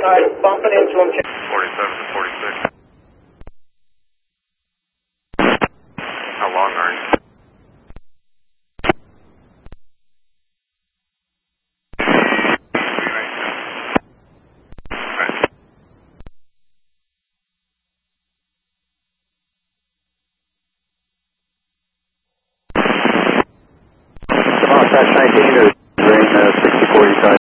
side, bumping into him. 47 to 46. How long are you? Contact 19 is ring 6040.